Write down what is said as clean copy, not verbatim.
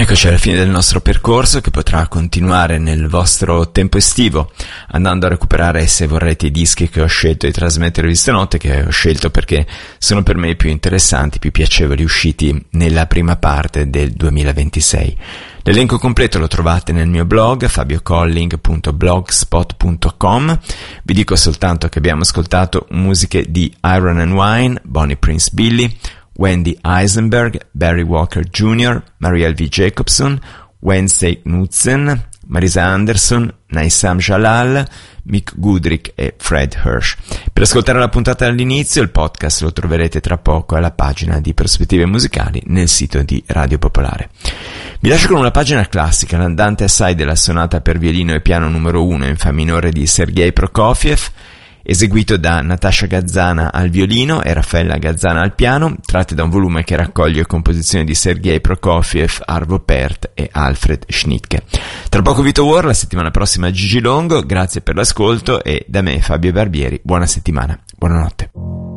Eccoci alla fine del nostro percorso, che potrà continuare nel vostro tempo estivo, andando a recuperare, se vorrete, i dischi che ho scelto di trasmettere di stanotte, che ho scelto perché sono per me i più interessanti, più piacevoli, usciti nella prima parte del 2026. L'elenco completo lo trovate nel mio blog fabiocolling.blogspot.com. Vi dico soltanto che abbiamo ascoltato musiche di Iron and Wine, Bonnie Prince Billy, Wendy Eisenberg, Barry Walker Jr., Marielle V. Jacobson, Wednesday Knudsen, Marisa Anderson, Naisam Jalal, Mick Goodrick e Fred Hirsch. Per ascoltare la puntata dall'inizio, il podcast lo troverete tra poco alla pagina di Prospettive Musicali nel sito di Radio Popolare. Vi lascio con una pagina classica, l'andante assai della sonata per violino e piano numero 1 in fa minore di Sergei Prokofiev, eseguito da Natasha Gazzana al violino e Raffaella Gazzana al piano, tratti da un volume che raccoglie composizioni di Sergei Prokofiev, Arvo Pärt e Alfred Schnittke. Tra poco Vito War, la settimana prossima Gigi Longo, grazie per l'ascolto e da me Fabio Barbieri, buona settimana, buonanotte.